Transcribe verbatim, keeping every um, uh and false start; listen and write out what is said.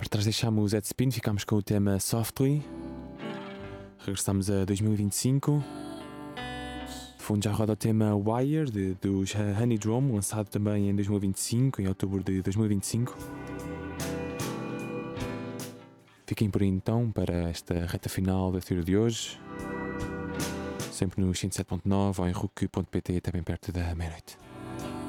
atrás deixámos Ed Spin, ficámos com o tema Softly. Regressamos a dois mil e vinte e cinco. De fundo já roda o tema Wire, de, dos Honey Drum, lançado também em dois mil e vinte e cinco, em outubro de dois mil e vinte e cinco. Fiquem por aí então para esta reta final da teoria de hoje. Sempre no cento e sete ponto nove ou em rook ponto pt, até bem perto da meia-noite.